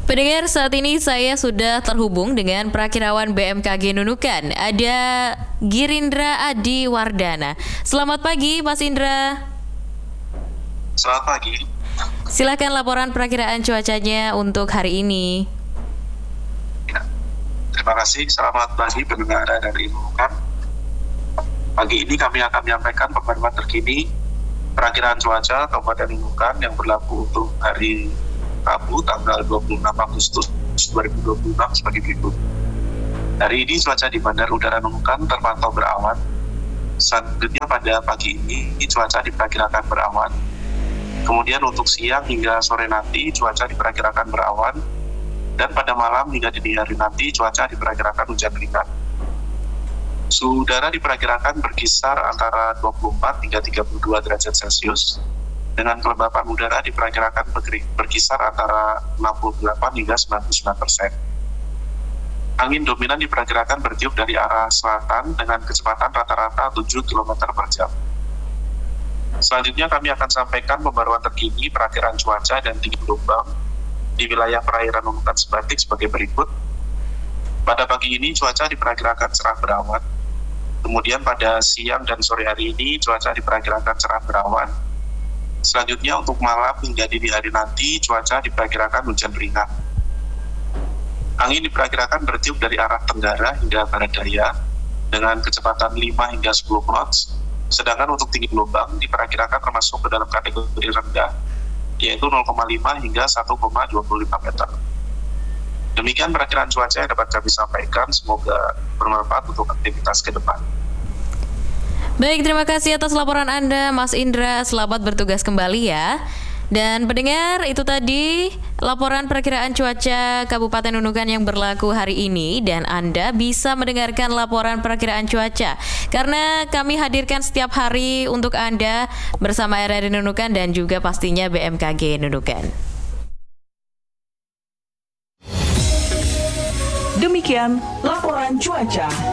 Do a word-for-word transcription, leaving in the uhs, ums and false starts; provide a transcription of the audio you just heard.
Pendengar, saat ini saya sudah terhubung dengan Prakirawan B M K G Nunukan. Ada Girindra Adi Wardana. Selamat pagi, Mas Indra. Selamat pagi. Silakan laporan perakiraan cuacanya untuk hari ini. Ya, terima kasih. Selamat pagi pendengar dari Nunukan. Pagi ini kami akan menyampaikan pemantauan terkini perakiraan cuaca Kabupaten Nunukan yang berlaku untuk hari Rabu tanggal dua puluh enam Agustus dua ribu dua puluh enam sebagai berikut. Hari ini cuaca di Bandar Udara Nunukan terpantau berawan. Selanjutnya pada pagi ini cuaca diperkirakan berawan. Kemudian untuk siang hingga sore nanti cuaca diperkirakan berawan. Dan pada malam hingga dini hari nanti cuaca diperkirakan hujan ringan. Suhu udara diperkirakan berkisar antara dua puluh empat hingga tiga puluh dua derajat Celcius. Dengan kelembapan udara diperkirakan berkisar antara enam puluh delapan hingga sembilan puluh sembilan persen. Angin dominan diperkirakan bertiup dari arah selatan dengan kecepatan rata-rata tujuh kilometer per jam. Selanjutnya kami akan sampaikan pembaruan terkini perakiraan cuaca dan tinggi gelombang di wilayah perairan Nunukan Sebatik sebagai berikut. Pada pagi ini cuaca diperkirakan cerah berawan. Kemudian pada siang dan sore hari ini cuaca diperkirakan cerah berawan. Selanjutnya untuk malam hingga dini hari nanti cuaca diperkirakan hujan ringan. Angin diperkirakan bertiup dari arah tenggara hingga barat daya dengan kecepatan lima hingga sepuluh knots. Sedangkan untuk tinggi gelombang diperkirakan termasuk ke dalam kategori rendah, yaitu nol koma lima hingga satu koma dua lima meter. Demikian perakiraan cuaca yang dapat kami sampaikan, semoga bermanfaat untuk aktivitas ke depan. Baik, terima kasih atas laporan Anda, Mas Indra. Selamat bertugas kembali ya. Dan pendengar, itu tadi laporan perakiraan cuaca Kabupaten Nunukan yang berlaku hari ini. Dan Anda bisa mendengarkan laporan perakiraan cuaca karena kami hadirkan setiap hari untuk Anda bersama R R I Nunukan dan juga pastinya B M K G Nunukan. Demikian laporan cuaca.